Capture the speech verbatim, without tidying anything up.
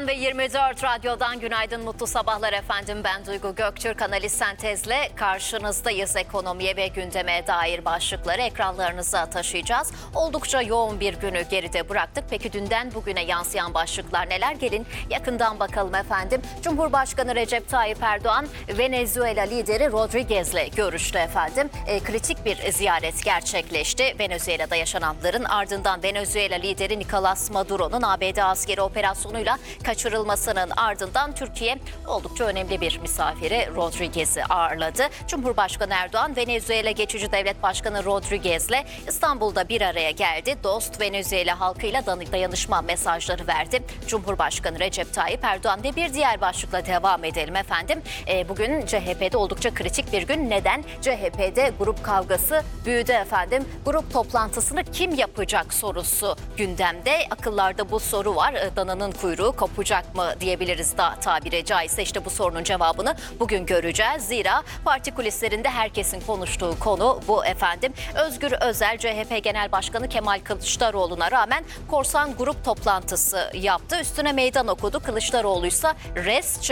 T V yirmi dört Radyo'dan günaydın, mutlu sabahlar efendim. Ben Duygu Göktürk, analiz sentezle karşınızdayız. Ekonomiye ve gündeme dair başlıkları ekranlarınıza taşıyacağız. Oldukça yoğun bir günü geride bıraktık. Peki dünden bugüne yansıyan başlıklar neler? Gelin yakından bakalım efendim. Cumhurbaşkanı Recep Tayyip Erdoğan, Venezuela lideri Rodriguez'le görüştü efendim. E, kritik bir ziyaret gerçekleşti. Venezuela'da yaşananların ardından Venezuela lideri Nicolas Maduro'nun A B D askeri operasyonuyla kaçırılmasının ardından Türkiye oldukça önemli bir misafiri Rodriguez'i ağırladı. Cumhurbaşkanı Erdoğan, Venezuela Geçici Devlet Başkanı Rodriguez'le İstanbul'da bir araya geldi. Dost Venezuela halkıyla dayanışma mesajları verdi. Cumhurbaşkanı Recep Tayyip Erdoğan ve bir diğer başlıkla devam edelim efendim. E, bugün C H P'de oldukça kritik bir gün. Neden? C H P'de grup kavgası büyüdü efendim. Grup toplantısını kim yapacak sorusu gündemde. Akıllarda bu soru var. Dananın kuyruğu kopacak mı diyebiliriz da tabiri caizse. İşte bu sorunun cevabını bugün göreceğiz. Zira parti kulislerinde herkesin konuştuğu konu bu efendim. Özgür Özel, C H P Genel Başkanı Kemal Kılıçdaroğlu'na rağmen korsan grup toplantısı yaptı. Üstüne meydan okudu. Kılıçdaroğlu ise res